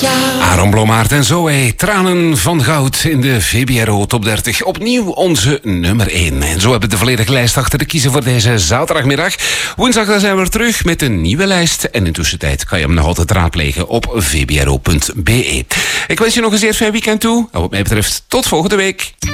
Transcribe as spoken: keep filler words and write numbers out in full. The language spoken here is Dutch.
Aaron Blommaert en Zoe, Tranen van Goud in de V B R O Top dertig. Opnieuw onze nummer één. En zo hebben we de volledige lijst achter de kiezen voor deze zaterdagmiddag. Woensdag dan zijn we weer terug met een nieuwe lijst. En in tussentijd kan je hem nog altijd raadplegen op v b r o punt b e. Ik wens je nog een zeer fijn weekend toe. En wat mij betreft, tot volgende week.